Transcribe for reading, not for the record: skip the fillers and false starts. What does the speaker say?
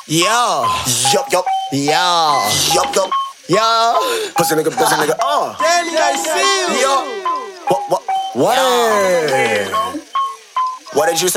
Yeah. Yup, yup, Yeah. yup, yup. Yeah. Pussy nigga, Danny, I see you. Yo. What? What did you say?